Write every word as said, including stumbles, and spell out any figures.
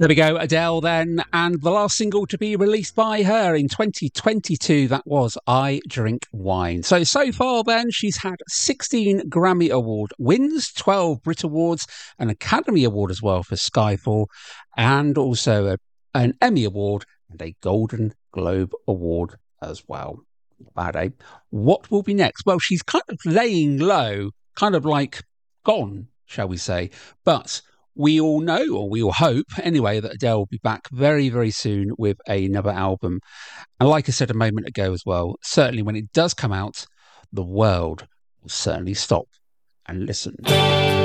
There we go, Adele then, and the last single to be released by her in twenty twenty-two, that was I Drink Wine. So, so far then, she's had sixteen Grammy Award wins, twelve Brit Awards, an Academy Award as well for Skyfall, and also a, an Emmy Award and a Golden Globe Award as well. Bad, eh? What will be next? Well, she's kind of laying low, kind of like gone, shall we say, but we all know, or we all hope anyway, that Adele will be back very, very soon with another album. And like I said a moment ago as well, certainly when it does come out, the world will certainly stop and listen.